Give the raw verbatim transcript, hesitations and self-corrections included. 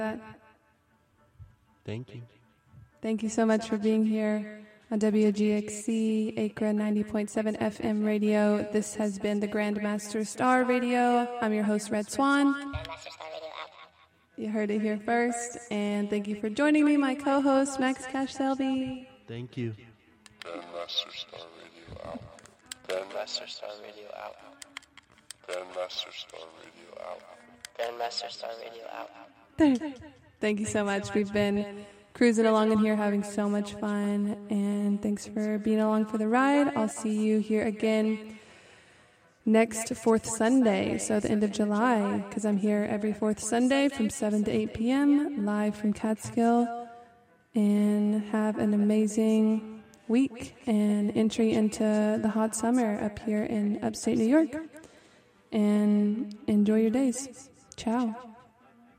that. Thank you. Thank you so much for being here on W G X C, Acra ninety point seven F M radio. This has been the Grandmaster Star Radio. I'm your host, Red Swan. You heard it here first. And thank you for joining me, my co-host, Max Cash Selby. Thank you. Grandmaster Star Radio out. Grandmaster Star Radio out. Grandmaster Star Radio out. Grandmaster Star Radio out. There. Thank you so much. We've been cruising along in here, having so much fun. And thanks for being along for the ride. I'll see you here again next fourth Sunday, so the end of July, because I'm here every fourth Sunday from seven to eight p.m. live from Catskill. And have an amazing week and entry into the hot summer up here in upstate New York. And enjoy your days. Ciao.